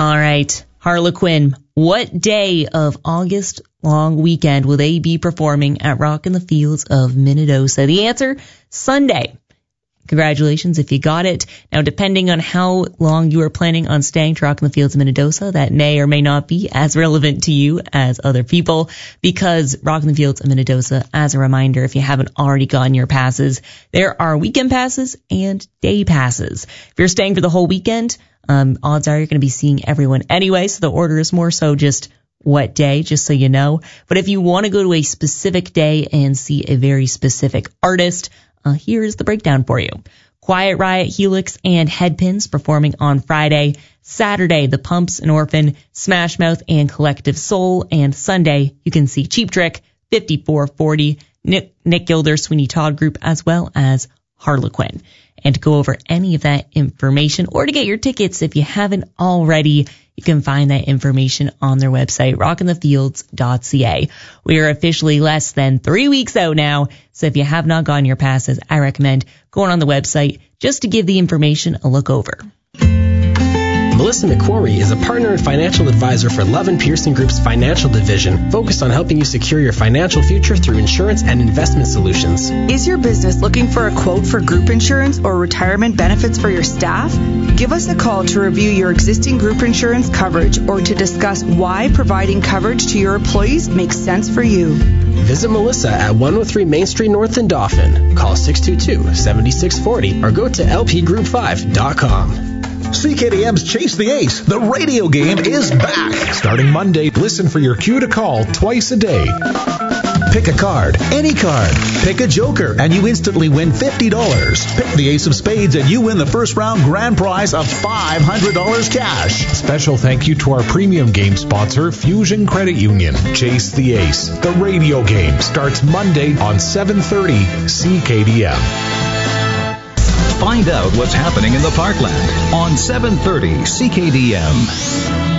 All right, Harlequin, what day of August long weekend will they be performing at Rock in the Fields of Minnedosa? The answer, Sunday. Congratulations if you got it. Now, depending on how long you are planning on staying to Rock in the Fields of Minnedosa, that may or may not be as relevant to you as other people, because Rock in the Fields of Minnedosa, as a reminder, if you haven't already gotten your passes, there are weekend passes and day passes. If you're staying for the whole weekend, odds are you're going to be seeing everyone anyway, so the order is more so just what day, just so you know. But if you want to go to a specific day and see a very specific artist, here's the breakdown for you. Quiet Riot, Helix, and Headpins performing on Friday. Saturday, The Pumps and Orphan, Smash Mouth, and Collective Soul. And Sunday, you can see Cheap Trick, 5440, Nick Gilder, Sweeney Todd Group, as well as Harlequin. And to go over any of that information, or to get your tickets if you haven't already, you can find that information on their website, rockinthefields.ca. We are officially less than 3 weeks out now, so if you have not gotten your passes, I recommend going on the website just to give the information a look over. Melissa McQuarrie is a partner and financial advisor for Love & Pearson Group's financial division, focused on helping you secure your financial future through insurance and investment solutions. Is your business looking for a quote for group insurance or retirement benefits for your staff? Give us a call to review your existing group insurance coverage or to discuss why providing coverage to your employees makes sense for you. Visit Melissa at 103 Main Street North in Dauphin. Call 622-7640 or go to lpgroup5.com. CKDM's Chase the Ace, the radio game, is back. Starting Monday, listen for your cue to call twice a day. Pick a card, any card. Pick a joker, and you instantly win $50. Pick the Ace of Spades, and you win the first round grand prize of $500 cash. Special thank you to our premium game sponsor, Fusion Credit Union. Chase the Ace, the radio game, starts Monday on 7:30 CKDM. Find out what's happening in the Parkland on 730 CKDM.